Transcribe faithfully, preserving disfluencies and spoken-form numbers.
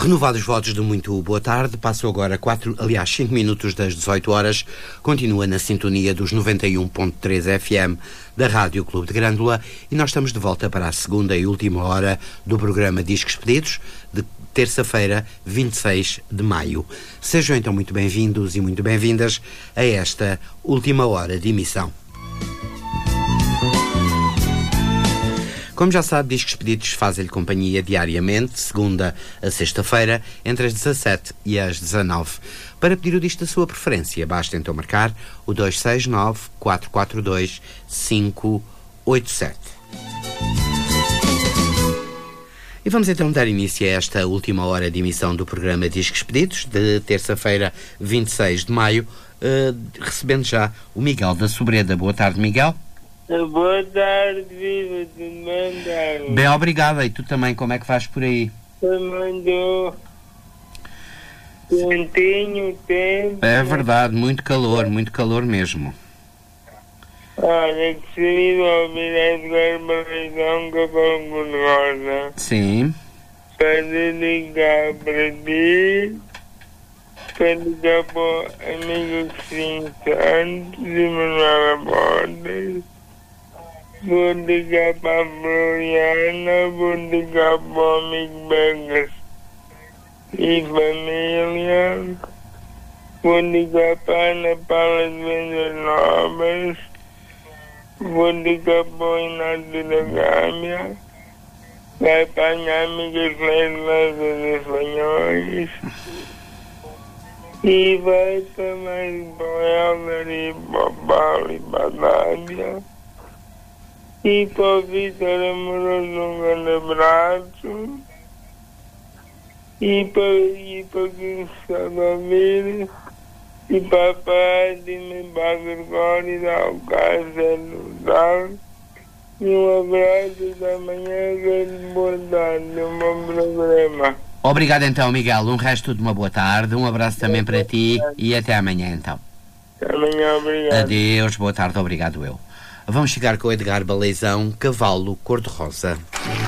Renovados os votos de muito boa tarde, passam agora quatro, aliás, cinco minutos das dezoito horas, continua na sintonia dos noventa e um ponto três F M da Rádio Clube de Grândola e nós estamos de volta para a segunda e última hora do programa Discos Pedidos, de terça-feira, vinte e seis de maio. Sejam então muito bem-vindos e muito bem-vindas a esta última hora de emissão. Como já sabe, Discos Pedidos fazem-lhe companhia diariamente, segunda a sexta-feira, entre as dezassete e as dezanove. Para pedir o disco da sua preferência, basta então marcar o dois seis nove, quatro quatro dois, cinco oito sete. E vamos então dar início a esta última hora de emissão do programa Discos Pedidos, de terça-feira, vinte e seis de maio, uh, recebendo já o Miguel da Sobreda. Boa tarde, Miguel. Boa tarde, viva, tudo bem, Carlos? Bem, obrigado. E tu também, como é que faz por aí? Também dou quentinho, tempo. É verdade, muito calor, muito calor mesmo. Olha, que seria ouvir Edgar Barreirão que eu falo com Rosa. Sim. Para dedicar para ti, para dedicar para o amigo Cristina Santos e Manuela Borges. Vou ligar para a Floriana, vou ligar para o amigo Begas e família, vou ligar para a Ana Paula de Vendas Novas, vou ligar para o Inácio da Gâmia, vai para a minha amiga Clélia dos Espanhóis e vai também para o Helder e para o Paulo e para a Nádia. E para o Vitor Amoroso um grande abraço. E para, e para quem está a ouvir. E para a Fátima, para a Gregório, da Alcácer do Sal. E um abraço da manhã, grande boa tarde, um bom programa. Obrigado então, Miguel. Um resto de uma boa tarde. Um abraço também para ti e até amanhã então. Até amanhã, obrigado. Adeus, boa tarde, obrigado eu. Vamos chegar com o Edgar Baleizão, Cavalo Cor-de-Rosa.